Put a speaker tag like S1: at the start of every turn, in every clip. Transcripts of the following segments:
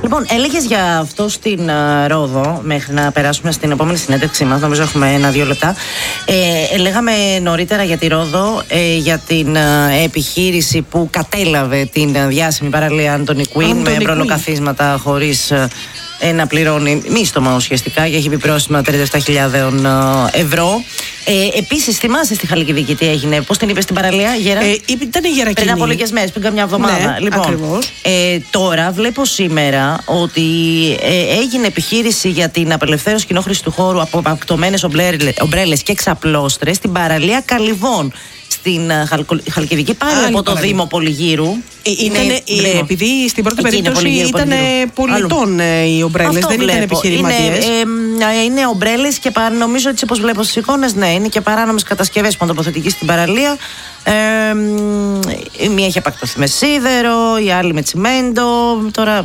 S1: Λοιπόν, έλεγες για αυτό στην Ρόδο, μέχρι να περάσουμε στην επόμενη συνέντευξή μας, νομίζω έχουμε 1-2 λεπτά. Λέγαμε νωρίτερα για τη Ρόδο, για την επιχείρηση που κατέλαβε την διάσημη παραλία Άντονι Κουίν με προλοκαθίσματα χωρίς να πληρώνει μίστομα ουσιαστικά και έχει πει πρόστιμα 37.000 ευρώ. Επίσης, θυμάσαι στη Χαλκιδική τι έγινε, πώς την είπε στην παραλία, Γέρα?
S2: Ήταν η Γερακίνη.
S1: Πριν από λίγες μέρες, πριν καμιά εβδομάδα.
S2: Ναι, λοιπόν,
S1: τώρα βλέπω σήμερα ότι έγινε επιχείρηση για την απελευθέρωση κοινόχρησης του χώρου από απακτωμένες ομπρέλες και ξαπλώστρες στην παραλία Καλυβών. Στην Χαλκιδική, πάλι από το Δήμο Πολυγύρου.
S2: Επειδή στην πρώτη περίπτωση ήταν πολιτών οι ομπρέλες, δεν ήταν επιχειρηματίες.
S1: Είναι ομπρέλες και νομίζω έτσι όπως βλέπω στις εικόνες, ναι, είναι και παράνομες κατασκευές που τοποθετική στην παραλία. Η μία έχει απακτωθεί με σίδερο, η άλλη με τσιμέντο. Τώρα.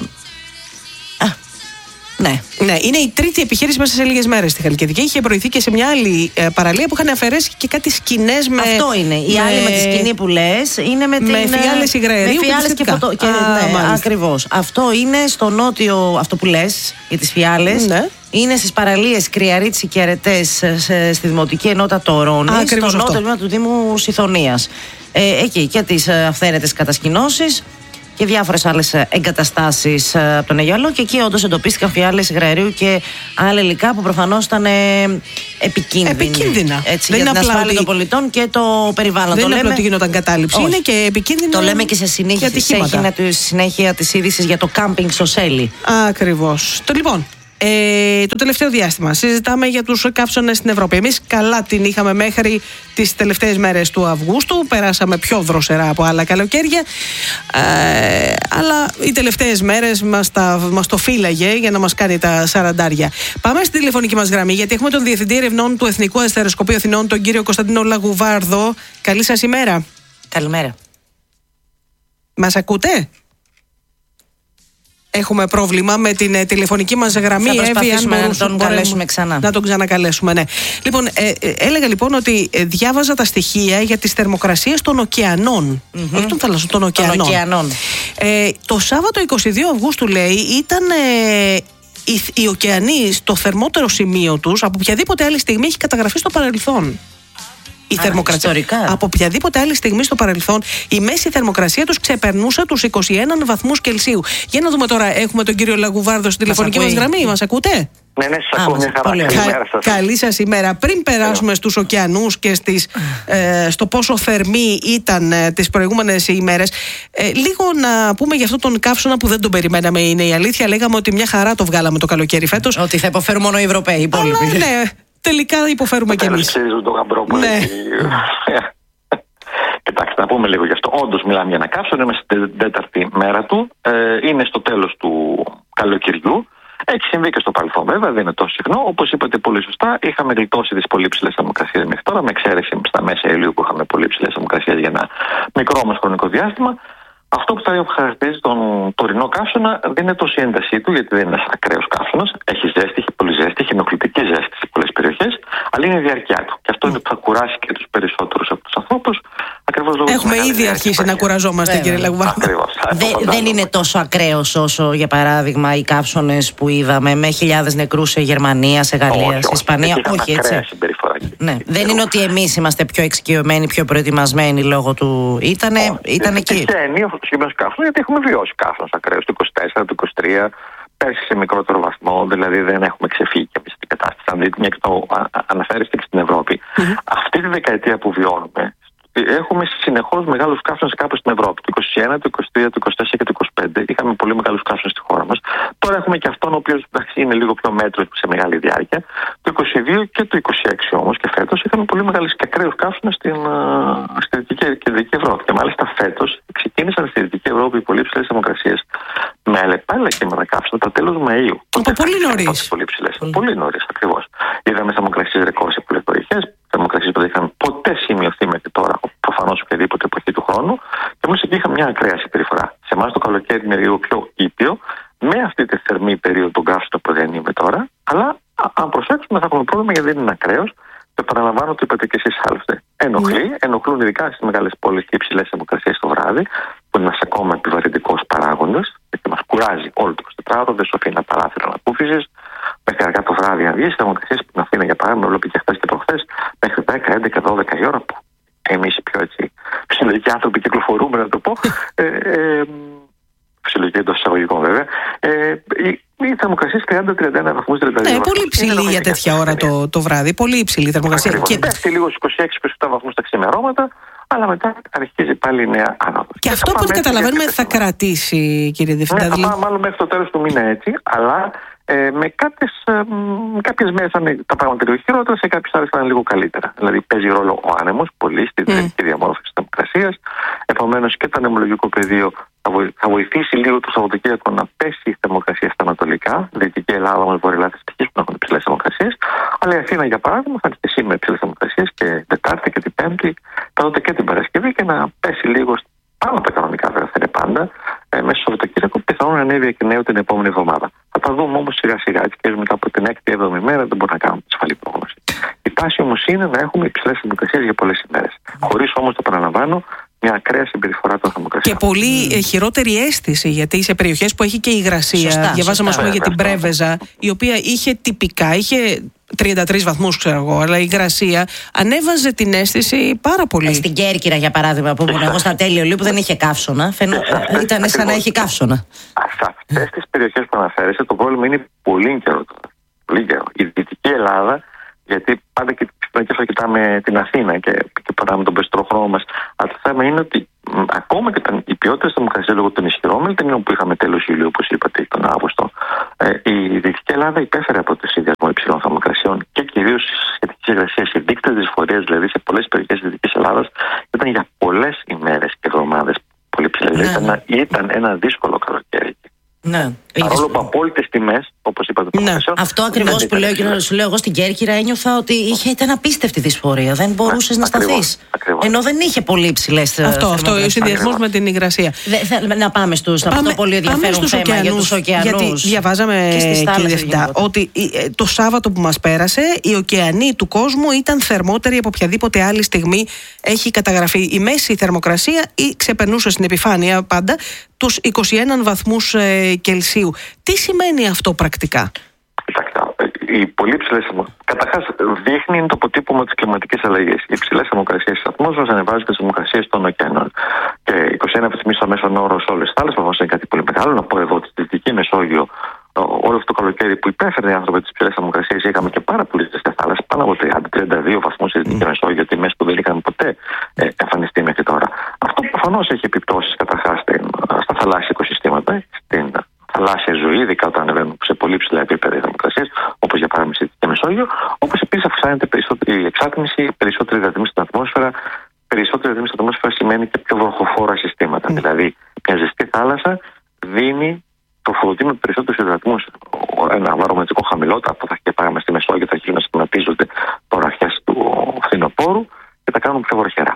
S2: Ναι, είναι η τρίτη επιχείρηση μέσα σε λίγες μέρες στη Χαλκιδική. Είχε προηγηθεί και σε μια άλλη παραλία που είχαν αφαιρέσει και κάτι σκηνές με.
S1: Αυτό είναι. Η άλλη με τη σκηνή που λες είναι με
S2: φιάλες υγραερίου.
S1: Με φιάλες και ναι, ακριβώς. Αυτό είναι στο νότιο, αυτό που λες για τις φιάλες. Ναι. Είναι στις παραλίες Κρυαρίτσι και Αρετές στη Δημοτική Ενότητα Τωρώνης, στο νότιο τμήμα του Δήμου Σιθωνίας. Εκεί και τις αυθαίρετες κατασκηνώσεις και διάφορες άλλες εγκαταστάσεις από τον Αιγιαλό, και εκεί όντως εντοπίστηκαν φιάλες υγραερίου και άλλα υλικά που προφανώς ήταν επικίνδυνα. Έτσι, για την ασφάλεια των πολιτών και το περιβάλλον.
S2: Δεν είναι απλό ότι γινόταν κατάληψη, είναι και επικίνδυνο.
S1: Το λέμε και σε συνέχεια της είδησης για το κάμπινγκ στο Σέλι.
S2: Ακριβώς. Λοιπόν, το τελευταίο διάστημα συζητάμε για τους καύσονες στην Ευρώπη. Εμείς καλά την είχαμε μέχρι τις τελευταίες μέρες του Αυγούστου. Περάσαμε πιο δροσερά από άλλα καλοκαίρια, αλλά οι τελευταίες μέρες μας το φύλαγε για να μας κάνει τα σαραντάρια. Πάμε στην τηλεφωνική μας γραμμή, γιατί έχουμε τον Διευθυντή Ερευνών του Εθνικού Αστεροσκοπείου Αθηνών, τον κύριο Κωνσταντίνο Λαγουβάρδο. Καλή σας ημέρα.
S1: Καλημέρα.
S2: Μας ακούτε? Έχουμε πρόβλημα με την τηλεφωνική μας γραμμή.
S1: Θα προσπαθήσουμε να τον καλέσουμε ξανά.
S2: Να τον ξανακαλέσουμε, ναι. Λοιπόν, έλεγα λοιπόν ότι διάβαζα τα στοιχεία για τις θερμοκρασίες των ωκεανών. Όχι των θαλασσών, των ωκεανών. Το Σάββατο 22 Αυγούστου, λέει, ήταν οι ωκεανοί στο θερμότερο σημείο τους από οποιαδήποτε άλλη στιγμή έχει καταγραφεί στο παρελθόν. Η θερμοκρασία. Από οποιαδήποτε άλλη στιγμή στο παρελθόν, η μέση θερμοκρασία τους ξεπερνούσε τους 21 βαθμούς Κελσίου. Για να δούμε τώρα, έχουμε τον κύριο Λαγουβάρδο στην τηλεφωνική μας γραμμή. Μας ακούτε?
S3: Ναι, σας ακούω μια χαρά.
S2: Καλή σας ημέρα. Πριν περάσουμε στους ωκεανούς και στο πόσο θερμή ήταν τις προηγούμενες ημέρες, λίγο να πούμε για αυτόν τον καύσωνα που δεν τον περιμέναμε, είναι η αλήθεια. Λέγαμε ότι μια χαρά το βγάλαμε το καλοκαίρι φέτος.
S1: Ότι θα υποφέρουν μόνο οι Ευρωπαίοι, οι υπόλοιποι.
S2: Ναι. Τελικά υποφέρουμε κι εμείς.
S3: Το γαμπρό που Κοιτάξτε, να πούμε λίγο γι' αυτό. Όντως μιλάμε για ένα καύσωνα, είμαστε στην τέταρτη μέρα του. Είναι στο τέλος του καλοκαιριού. Έχει συμβεί και στο παρελθόν, βέβαια, δεν είναι τόσο συχνό. Όπως είπατε πολύ σωστά, είχαμε γλιτώσει τις πολύ ψηλές θερμοκρασίες μέχρι τώρα, με εξαίρεση στα μέσα Ιουλίου που είχαμε πολύ ψηλές θερμοκρασίες για ένα μικρό όμως χρονικό διάστημα. Αυτό που θα χαρακτηρίζει τον τωρινό καύσωνα δεν είναι τόσο η έντασή του, γιατί δεν είναι ένας ακραίος καύσωνας. Έχει ζέστη, έχει πολύ ζέστη, έχει ενοχλητική ζέστη σε πολλές περιοχές, αλλά είναι η διάρκεια του. Και αυτό είναι που θα κουράσει και τους περισσότερους από τους ανθρώπους.
S2: Έχουμε ήδη αρχίσει να κουραζόμαστε, κύριε Λαγουβάρδο.
S1: Δεν είναι τόσο ακραίος όσο, για παράδειγμα, οι καύσωνες που είδαμε με χιλιάδες νεκρούς σε Γερμανία, σε Γαλλία, σε Ισπανία. Όχι, έτσι. Ναι. Δεν είναι ότι εμείς είμαστε πιο εξοικειωμένοι, πιο προετοιμασμένοι λόγω του. Ήταν εκεί.
S3: Συγκεκριμένους καύσωνες, γιατί έχουμε βιώσει καύσωνες ακραίους το 24, το 23, πέρσι σε μικρότερο βαθμό, δηλαδή δεν έχουμε ξεφύγει και από την κατάσταση. Αν δείτε, μια και το αναφέρεστε και στην Ευρώπη, αυτή τη δεκαετία που βιώνουμε, έχουμε συνεχώς μεγάλους καύσωνες κάπου στην Ευρώπη. Το 21, το 23, το 24 και το 25 είχαμε πολύ μεγάλους καύσωνες στη χώρα μας. Τώρα έχουμε και αυτόν ο οποίος είναι λίγο πιο μέτρος σε μεγάλη διάρκεια. Το 22 και το 26 όμως και φέτος είχαμε πολύ μεγάλους και ακραίους καύσωνες στη Δυτική και Δυτική Ευρώπη. Και μάλιστα φέτος ξεκίνησαν στη Δυτική Ευρώπη οι πολύ ψηλές θερμοκρασίες με αλλεπάλληλα κύματα καύσωνα τα τέλος Μαΐου.
S2: Πολύ νωρίς.
S3: Πολύ νωρίς ακριβώς. Είδαμε θερμοκρασίες ρεκόρ σε πολλές περιοχές. Θερμοκρασίες που δεν είχαν ποτέ σημειωθεί μέχρι τώρα, προφανώς οποιαδήποτε εποχή του χρόνου, και όμως εκεί είχαμε μια ακραία συμπεριφορά. Σε εμάς το καλοκαίρι είναι λίγο πιο ήπιο, με αυτή τη θερμή περίοδο των καύσωνων που δεν είμαι τώρα, αλλά αν προσέξουμε θα έχουμε πρόβλημα γιατί δεν είναι ακραίος. Και επαναλαμβάνω, το είπατε και εσείς άλλωστε. Ενοχλούν ειδικά στις μεγάλες πόλεις και υψηλές θερμοκρασίες το βράδυ, που είναι ένας ακόμα επιβαρυντικός παράγοντας, γιατί μας κουράζει όλο το 24 σου αφήνει ένα παράθυρο ανακούφισης. Μέχρι αργά το βράδυ, αν βγει, θερμοκρασίες στην Αθήνα, για παράδειγμα, βλέπω και χθες και προχθές, μέχρι 10, 11, 12 η ώρα που εμείς οι πιο φυσιολογικοί άνθρωποι κυκλοφορούμε, να το πω. Φυσιολογική εντός εισαγωγικών βέβαια. Η θερμοκρασία 30-31 βαθμούς, 32.
S2: Ναι, πολύ υψηλή για τέτοια ώρα το βράδυ. Πολύ υψηλή η θερμοκρασία.
S3: Και πέφτει λίγο στους 26-27 βαθμούς τα ξημερώματα, αλλά μετά αρχίζει πάλι η νέα άνοδος.
S2: Και αυτό που καταλαβαίνουμε θα κρατήσει, κύριε Διευθυντά.
S3: Ναι, μάλλον μέχρι το τέλος του μήνα έτσι, αλλά με κάποιες μέρες θα είναι τα πράγματα λίγο χειρότερα, σε κάποιες άλλες θα είναι λίγο καλύτερα. Δηλαδή παίζει ρόλο ο άνεμος πολύ στην τελική διαμόρφωση της θερμοκρασίας. Επομένως και το ανεμολογικό πεδίο θα βοηθήσει λίγο το Σαββατοκύριακο να πέσει η θερμοκρασία στα ανατολικά. Δυτική Ελλάδα όμως μπορεί να συνεχίσει που έχουν υψηλές θερμοκρασίες. Αλλά η Αθήνα, για παράδειγμα, θα έχει σήμερα υψηλές θερμοκρασίες και Τετάρτη και την Πέμπτη, τότε και την Παρασκευή, και να πέσει λίγο πάνω από τα κανονικά, βέβαια θα είναι πάντα, μέσα στο Σαββατοκύριακο, πιθανόν να ανέβει εκ νέου την επόμενη εβδομάδα. Θα τα δούμε όμως σιγά σιγά, έτσι, και μετά από την 6η-7η μέρα δεν μπορούμε να κάνουμε ασφαλή πρόγνωση. Η τάση όμως είναι να έχουμε υψηλές θερμοκρασίες για πολλές ημέρες. Χωρίς όμως, το παραλαμβάνω, μια ακραία συμπεριφορά των θερμοκρασιών.
S2: Και πολύ χειρότερη αίσθηση, γιατί σε περιοχές που έχει και υγρασία, διαβάζαμε ας πούμε για την Πρέβεζα, η οποία είχε τυπικά, είχε 33 βαθμούς, ξέρω εγώ, αλλά η υγρασία ανέβαζε την αίσθηση πάρα πολύ.
S1: Στην Κέρκυρα, για παράδειγμα, που ήμουν εγώ στα τέλη Ολύμπου, δεν είχε καύσωνα. Ήταν σαν να έχει καύσωνα.
S3: Σε αυτές τις περιοχές που αναφέρεσαι, το πρόβλημα είναι πολύ καιρό. Η Δυτική Ελλάδα, γιατί πάντα και κοιτάμε την Αθήνα και πατάμε τον περισσότερο χρόνο μας. Αλλά το θέμα είναι ότι ακόμα και οι ποιότητες θερμοκρασίας λόγω των ισχυρών μελτενιών που είχαμε τέλος Ιουλίου, όπως είπατε, τον Αύγουστο, η Δυτική Ελλάδα υπέφερε από το συνδυασμό υψηλών θερμοκρασιών και κυρίως σχετικής υγρασίας. Οι δείκτες δυσφορίας, δηλαδή σε πολλές περιοχές της Δυτικής Ελλάδας, ήταν για πολλές ημέρες και εβδομάδες πολύ ψηλά. Ναι. Ήταν ένα δύσκολο καλοκαίρι.
S1: Ναι.
S3: Παρόλο που απόλυτες τιμές, όπως είπατε,
S1: ναι. Αυτό ακριβώς που λέω και σου λέω εγώ στην Κέρκυρα, ένιωθα ότι ήταν απίστευτη δυσφορία. Δεν μπορούσες να σταθείς. Ενώ δεν είχε πολύ υψηλές θερμοκρασίες.
S2: Αυτό, ο συνδυασμός με την υγρασία.
S1: Να πάμε αυτό πολύ ενδιαφέρον θέμα για τους ωκεανούς.
S2: Γιατί διαβάζαμε, κύριε Διευθυντά, ότι το Σάββατο που μας πέρασε, οι ωκεανοί του κόσμου ήταν θερμότεροι από οποιαδήποτε άλλη στιγμή έχει καταγραφεί. Η μέση θερμοκρασία ξεπερνούσε στην επιφάνεια πάντα τους 21 βαθμούς Κελσίου. Τι σημαίνει αυτό πρακτικά?
S3: Κοιτάξτε, οι πολύ υψηλές καταρχάς δείχνει είναι το αποτύπωμα της κλιματικής αλλαγής. Οι υψηλές θερμοκρασίες της ατμόσφαιρας ανεβάζουν τις θερμοκρασίες των ωκεανών. Και 21 βαθμοί στο μέσον όρο σε όλες τις θάλασσες, προφανώς είναι κάτι πολύ μεγάλο. Να πω εδώ ότι στη Δυτική Μεσόγειο, όλο αυτό το καλοκαίρι που υπέφερε οι άνθρωποι τις υψηλές θερμοκρασίες, είχαμε και πάρα πολλές ζεστές θάλασσες, πάνω από 30-32 βαθμούς στη Δυτική Μεσόγειο, τιμές που δεν είχαν ποτέ εμφανιστεί μέχρι τώρα. Αυτό προφανώς έχει επιπτώσεις καταρχάς στα θαλάσσια οικοσυστήματα, στην θαλάσσια ζωή, ειδικά όταν ανεβαίνουν σε πολύ ψηλά επίπεδα θερμοκρασίες, όπως για παράδειγμα στη Δυτική Μεσόγειο, όπως επίσης αυξάνεται η εξάτμιση, περισσότερη διαδρομή στην ατμόσφαιρα. Περισσότερη διαδρομή στην ατμόσφαιρα σημαίνει και πιο βροχοφόρα συστήματα. Δηλαδή, μια ζεστή θάλασσα δίνει τροφοδοτεί με περισσότερους υδατμούς. Ένα βαρομετρικό χαμηλότερο, που θα έχει και πράγμα στη Μεσόγειο, θα αρχίσουν να σχηματίζονται τώρα αρχές του φθινοπόρου και τα κάνουν πιο βροχερά.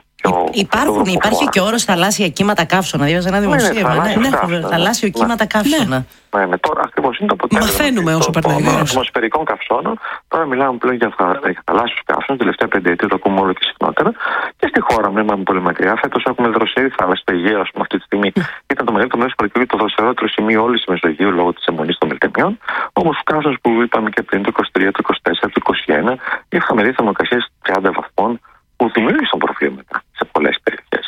S1: Υπάρχει και όρος θαλάσσια κύματα καύσωνα. Διάβαζα ένα δημοσίευμα. Θαλάσσιο κύματα καύσωνα.
S3: Ναι, τώρα ακριβώς είναι το αποτέλεσμα.
S2: Μαθαίνουμε όσο περνάει.
S3: Των ατμοσφαιρικών καυσώνων. Τώρα μιλάμε πλέον για θαλάσσιους καύσωνες. Τελευταία πενταετία το ακούμε όλο και συχνότερα. Και στη χώρα μου, είμαστε πολύ μακριά. Φέτος έχουμε δροσερή θάλασσα. Το Αιγαίο, ας πούμε, αυτή τη στιγμή ήταν το μεγαλύτερο μέρος του καλοκαιριού, το δροσερότερο σημείο όλης της Μεσογείου λόγω της αιμονής των μελτεμιών. Όμως, ο καύσωνας που είπαμε και πριν, το 23, το 24, το 21, είχαμε δει θερμοκρασίες 30 βαθμών που δημιούργησαν προβλήματα σε πολλές περιοχές.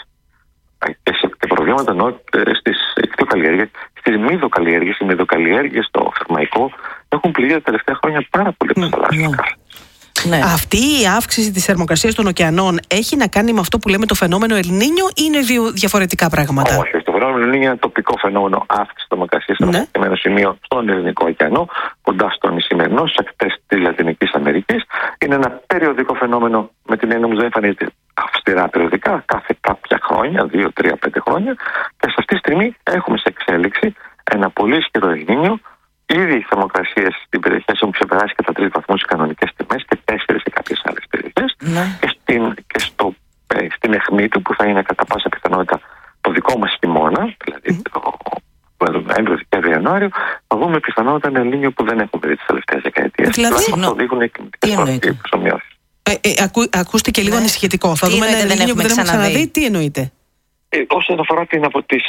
S3: Και προβλήματα εννοώ στις εκτιοκαλλιέργειες, στις μυδοκαλλιέργειες. Οι μυδοκαλλιέργειες στο Θερμαϊκό έχουν πληγεί τα τελευταία χρόνια πάρα πολύ από τα θαλάσσια καύσωνα.
S2: Ναι. Αυτή η αύξηση της θερμοκρασίας των ωκεανών έχει να κάνει με αυτό που λέμε το φαινόμενο El Niño ή είναι δύο διαφορετικά πράγματα?
S3: Όχι, το φαινόμενο El Niño είναι ένα τοπικό φαινόμενο αύξηση της θερμοκρασίας σε ένα συγκεκριμένο σημείο στον Ειρηνικό ωκεανό, κοντά στον Ισημερινό, στις ακτές της Λατινικής Αμερικής. Είναι ένα περιοδικό φαινόμενο, με την έννοια όμως δεν εμφανίζεται αυστηρά περιοδικά, κάθε κάποια χρόνια, 2, 3, 5 χρόνια. Και σε αυτή τη στιγμή έχουμε σε εξέλιξη ένα πολύ ισχυρό El Niño. Ήδη οι θερμοκρασίες στην περιοχή έχουν ξεπεράσει κατά 3 βαθμούς οι κανονικές τιμές και 4 σε κάποιες άλλες περιοχές. Και στην αιχμή του, που θα είναι κατά πάσα πιθανότητα το δικό μας χειμώνα, δηλαδή το Νοέμβριο-Δεκέμβριο Ιανουάριο, θα δούμε πιθανότητα ένα El Niño που δεν έχουμε δει τις τελευταίες δεκαετίες.
S2: Δηλαδή,
S3: αυτό δείχνουν οι κλιματικές προσωμιώσεις.
S2: Ακούστηκε λίγο ανησυχητικό. Θα δούμε ένα El Niño που δεν έχουμε ξαναδεί. Τι εννοείται?
S3: Όσον αφορά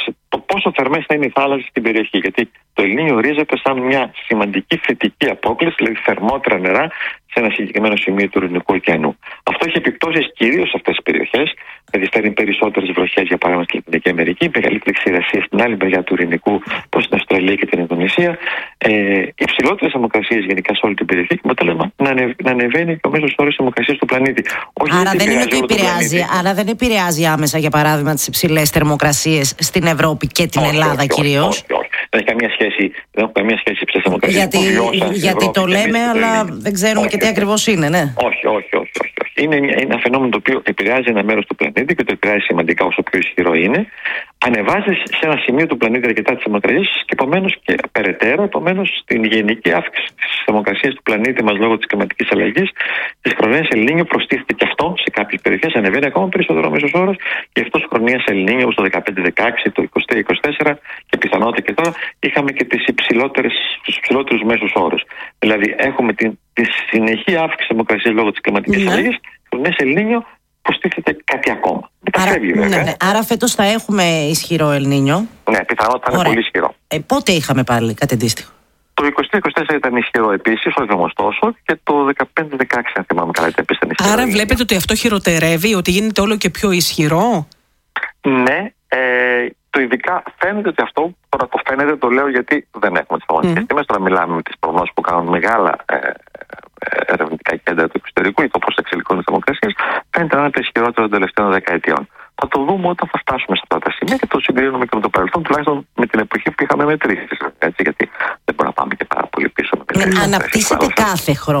S3: πόσο θερμές θα είναι οι θάλασσες στην περιοχή. Γιατί το Ελνίνιο ορίζεται σαν μια σημαντική θετική απόκληση, δηλαδή θερμότερα νερά σε ένα συγκεκριμένο σημείο του Ειρηνικού ωκεανού. Αυτό έχει επιπτώσεις κυρίως σε αυτές τις περιοχές. Δηλαδή φέρνει περισσότερες βροχές, για παράδειγμα στην Λατινική Αμερική, μεγαλύτερη ξηρασία στην άλλη μεριά του Ειρηνικού προς την Αυστραλία και την Ινδονησία. Υψηλότερες θερμοκρασίες γενικά σε όλη την περιοχή και με αποτέλεσμα να ανεβαίνει και ο μέσος όρος θερμοκρασίας του πλανήτη.
S1: Άρα δεν είναι ότι επηρεάζει, άρα δεν επηρεάζει άμεσα, για παράδειγμα, τις υψηλές θερμοκρασίες στην Ευρώπη και την Ελλάδα κυρίως.
S3: Όχι. Δεν έχει καμία σχέση, υψηλές θερμοκρασίες.
S1: Γιατί το λέμε, αλλά δεν ξέρουμε και τι ακριβώς είναι, ναι.
S3: Όχι. Είναι ένα φαινόμενο το οποίο επηρεάζει ένα μέρος του πλανήτη και το επηρεάζει σημαντικά όσο πιο ισχυρό είναι. Ανεβάζει σε ένα σημείο του πλανήτη αρκετά τις θερμοκρασίες και επομένως και περαιτέρω, στην γενική αύξηση της θερμοκρασίας του πλανήτη μας λόγω της κλιματικής αλλαγής, της χρονιάς Ελνίνιο προστίθεται και αυτό σε κάποιες περιοχές, ανεβαίνει ακόμα περισσότερο ο μέσος όρος και αυτός χρονιάς Ελνίνιο όπως το 15-16, το 23-24 και πιθανότητα και τώρα είχαμε και τους υψηλότερους μέσους όρους. Δηλαδή έχουμε τη συνεχή αύξηση θερμοκρασίας λόγω της κλιματικής αλλαγής, χρονιάς Ελνίνιο προστίθεται κάτι ακόμα.
S1: Άρα φέτος θα έχουμε ισχυρό Ελνίνιο.
S3: Ναι, πιθανότατα είναι πολύ ισχυρό.
S1: Πότε είχαμε πάλι κάτι αντίστοιχο?
S3: Το 23-24 ήταν ισχυρό επίσης, όχι όμως τόσο, και το 15-16, αν θυμάμαι καλά, ήταν ισχυρό.
S2: Άρα βλέπετε ότι αυτό χειροτερεύει, ότι γίνεται όλο και πιο ισχυρό.
S3: Ναι, το ειδικά φαίνεται ότι αυτό, τώρα το φαίνεται, το λέω γιατί δεν έχουμε τις πραγματικές τιμές. Τώρα μιλάμε με τις προγνώσεις που κάνουν μεγάλα ερευνητικά κέντρα του εξωτερικού ή το πώς εξελιχθούν οι θερμοκρασίες, φαίνεται να είναι το ισχυρότερο των τελευταίων δεκαετιών. Θα το δούμε όταν θα φτάσουμε σε αυτά τα σημεία και το συγκρίνουμε και με το παρελθόν, τουλάχιστον με την εποχή που είχαμε μετρήσεις. Γιατί δεν μπορούμε να πάμε και πάρα πολύ πίσω.
S1: Αναπτύσσεται κάθε χρόνο.